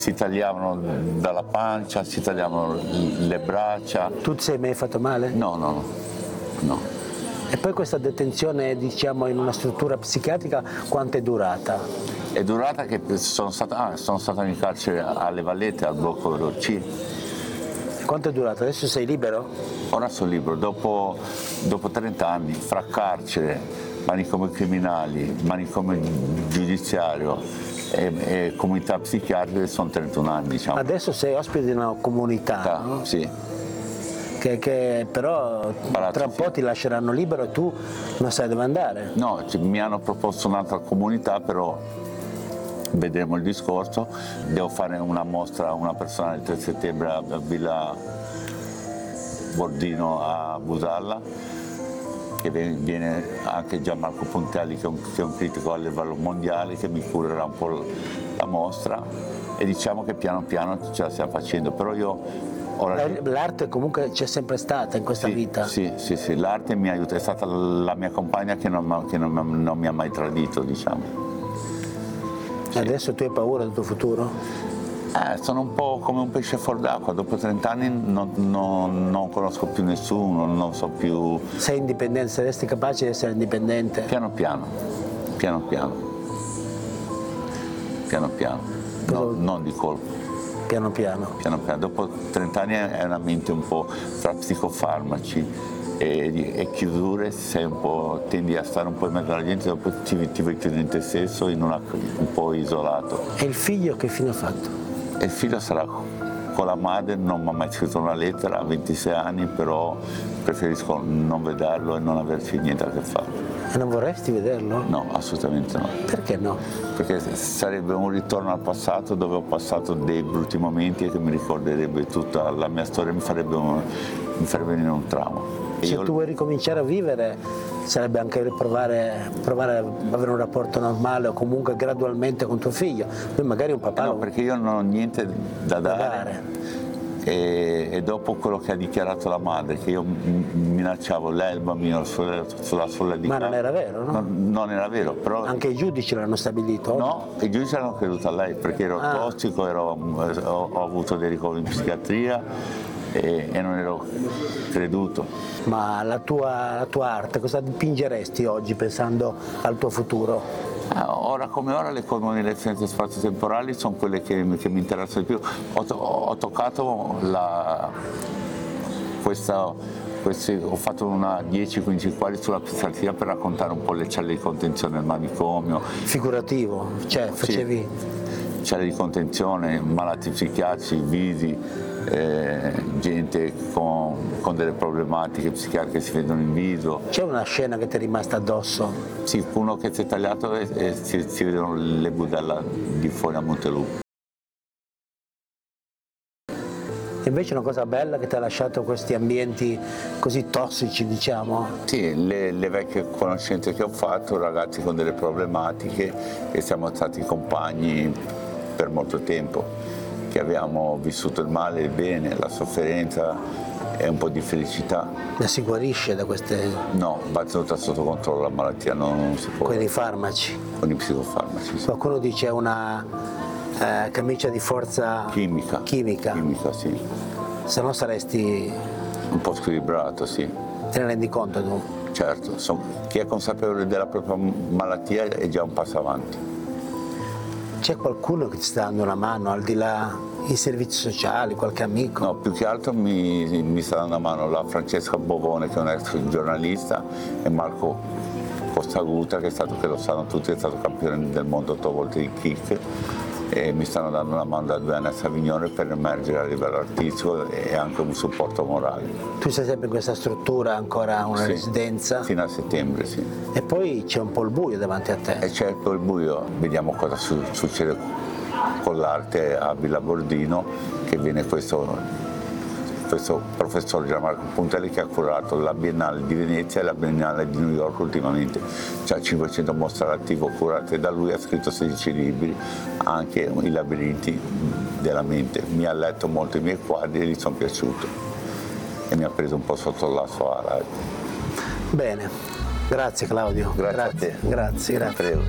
Si tagliavano dalla pancia, si tagliavano le braccia. Tu ti sei mai fatto male? No. E poi questa detenzione, diciamo, in una struttura psichiatrica, quanto è durata? È durata che sono stato in carcere alle Vallette, al blocco C. Quanto è durata? Adesso sei libero? Ora sono libero, dopo 30 anni, fra carcere, manicomio criminali, manicomio giudiziario e comunità psichiatriche, sono 31 anni, diciamo. Adesso sei ospite di una comunità, no? Sì. Che però tra un po' ti lasceranno libero e tu non sai dove andare. No, mi hanno proposto un'altra comunità, però vedremo il discorso. Devo fare una mostra, una personale il 3 settembre a Villa Bordino a Busalla, che viene anche Gianmarco Pontelli, che è un critico a livello mondiale, che mi curerà un po' la mostra, e diciamo che piano piano ce la stiamo facendo. Però io l'arte comunque c'è sempre stata in questa vita. Sì, l'arte mi aiuta, è stata la mia compagna che non mi ha mai tradito, diciamo. Sì. Adesso tu hai paura del tuo futuro? Sono un po' come un pesce fuor d'acqua, dopo 30 anni non conosco più nessuno, non so più. Sei indipendente, saresti capace di essere indipendente? Piano piano. No, non di colpo. Piano piano. Dopo 30 anni è una mente un po' tra psicofarmaci e chiusure, tendi a stare un po' in mezzo alla gente, dopo ti vuoi chiudere in te stesso, un po' isolato. E il figlio che fine ha fatto? E il figlio sarà con la madre, non mi ha mai scritto una lettera, ha 26 anni, però preferisco non vederlo e non averci niente a che fare. E non vorresti vederlo? No, assolutamente no. Perché no? Perché sarebbe un ritorno al passato, dove ho passato dei brutti momenti e che mi ricorderebbe tutta la mia storia, mi farebbe venire un trauma. Se tu vuoi ricominciare a vivere, sarebbe anche provare ad avere un rapporto normale o comunque gradualmente con tuo figlio. Poi magari un papà. No, perché io non ho niente da dare. E dopo quello che ha dichiarato la madre, che io minacciavo lei e il bambino sulla soglia di casa. Ma non era vero, no? Non era vero, però. Anche i giudici l'hanno stabilito? No, i giudici hanno creduto a lei, perché ero tossico, ho avuto dei ricoveri in psichiatria e non ero creduto. Ma la tua arte, cosa dipingeresti oggi pensando al tuo futuro? Ora come ora le connessioni spazio-temporali sono quelle che mi interessano di più. Ho toccato ho fatto una 10-15 quadri sulla psichiatria per raccontare un po' le celle di contenzione del manicomio. Figurativo, cioè facevi? Sì, celle di contenzione, malati psichiatrici, visi, gente con delle problematiche psichiatriche si vedono in viso. C'è una scena che ti è rimasta addosso? Sì, uno che si è tagliato e si vedono le budella di fuori a Montelupo. Invece una cosa bella che ti ha lasciato questi ambienti così tossici, diciamo? Sì, le vecchie conoscenze che ho fatto, ragazzi con delle problematiche, e siamo stati compagni per molto tempo, che abbiamo vissuto il male e il bene, la sofferenza e un po' di felicità. Ma si guarisce da queste? No, va tenuta sotto controllo la malattia, non si può. Con i farmaci? Con i psicofarmaci, sì. Qualcuno dice una camicia di forza chimica, sì. Se no saresti un po' squilibrato, sì. Te ne rendi conto tu? Certo, chi è consapevole della propria malattia è già un passo avanti. C'è qualcuno che ti sta dando una mano, al di là i servizi sociali, qualche amico? No, più che altro mi sta dando una mano la Francesca Bovone, che è un ex giornalista, e Marco Costaguta, che lo sanno tutti, è stato campione del mondo 8 volte di kick, e mi stanno dando una mano da 2 anni a Savignone per emergere a livello artistico e anche un supporto morale. Tu sei sempre in questa struttura, ancora una residenza? Fino a settembre, sì. E poi c'è un po' il buio davanti a te? E c'è il buio, vediamo cosa succede con l'arte a Villa Bordino, che viene questo professor Gianmarco Pontelli, che ha curato la Biennale di Venezia e la Biennale di New York ultimamente. C'ha 500 mostre all'attivo curate da lui, ha scritto 16 libri, anche I labirinti della mente. Mi ha letto molto i miei quadri e gli sono piaciuti e mi ha preso un po' sotto la sua ala. Bene, grazie Claudio. Grazie a te. Grazie. Prego.